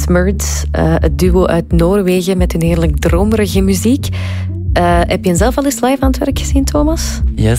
Smurds, het duo uit Noorwegen met een heerlijk dromerige muziek. Heb je hen zelf al eens live aan het werk gezien, Thomas? Yes.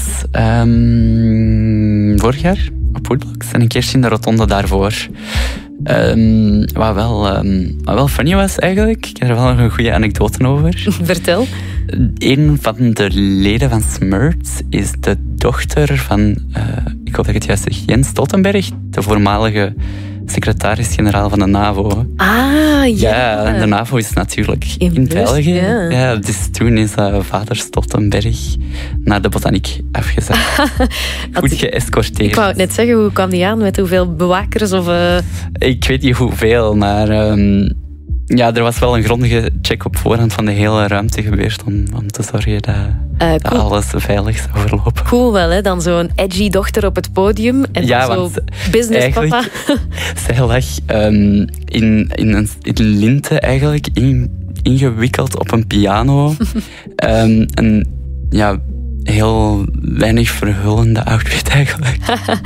Vorig jaar op Woodblocks en een keertje in de rotonde daarvoor. Wat wel funny was eigenlijk. Ik heb er wel nog een goede anekdote over. Vertel. Een van de leden van Smurds is de dochter van, ik hoop dat ik het juist zeg, Jens Stoltenberg, de voormalige secretaris-generaal van de NAVO. Ah, ja. Ja, de NAVO is natuurlijk in België. Ja, dus toen is vader Stoltenberg naar de botaniek afgezet. Goed geëscorteerd. Ik wou het net zeggen, hoe kwam die aan? Met hoeveel bewakers? Ik weet niet hoeveel, maar er was wel een grondige check op voorhand van de hele ruimte gebeurd om te zorgen dat alles veilig zou verlopen. Cool wel, hè? Dan zo'n edgy dochter op het podium en dan zo business papa. Zij lag in linten eigenlijk ingewikkeld op een piano. En ja, heel weinig verhullende outfit eigenlijk.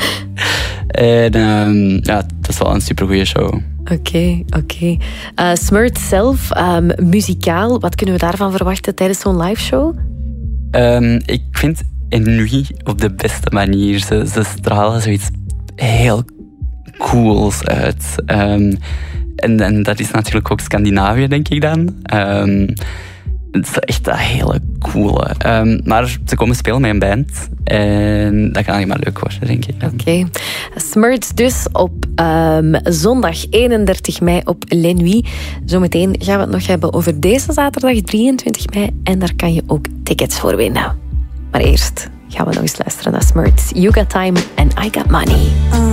En het was wel een supergoeie show. Oké. Smurds zelf, muzikaal, wat kunnen we daarvan verwachten tijdens zo'n live show? Ik vind Ennui op de beste manier. Ze stralen zoiets heel cools uit. En dat is natuurlijk ook Scandinavië, denk ik dan. Het is echt dat hele coole. Maar ze komen spelen met een band. En dat kan alleen maar leuk worden, denk ik. Oké. Smurds dus op zondag 31 mei op Les Nuits. Zometeen gaan we het nog hebben over deze zaterdag 23 mei. En daar kan je ook tickets voor winnen. Maar eerst gaan we nog eens luisteren naar Smurds. You Got Time and I Got Money.